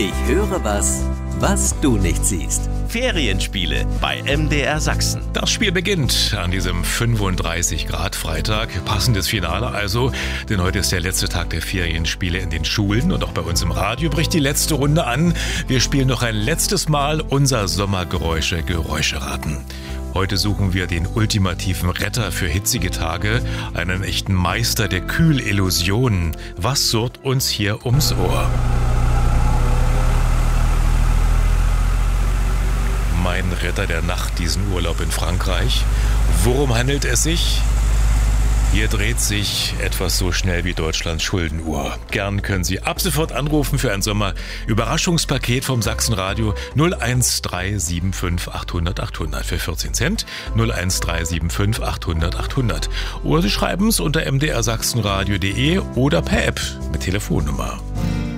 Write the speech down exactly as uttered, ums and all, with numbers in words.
Ich höre was, was du nicht siehst. Ferienspiele bei M D R Sachsen. Das Spiel beginnt an diesem fünfunddreißig Grad Freitag. Passendes Finale also, denn heute ist der letzte Tag der Ferienspiele in den Schulen und auch bei uns im Radio bricht die letzte Runde an. Wir spielen noch ein letztes Mal unser Sommergeräusche-Geräuscheraten. Heute suchen wir den ultimativen Retter für hitzige Tage, einen echten Meister der Kühlillusionen. Was surrt uns hier ums Ohr? Mein Retter der Nacht, diesen Urlaub in Frankreich. Worum handelt es sich? Hier dreht sich etwas so schnell wie Deutschlands Schuldenuhr. Gern können Sie ab sofort anrufen für ein Sommer-Überraschungspaket vom Sachsenradio null eins drei sieben fünf achthundert achthundert für vierzehn Cent. null eins drei sieben fünf achthundert achthundert. Oder Sie schreiben es unter m d r sachsenradio punkt d e oder per App mit Telefonnummer.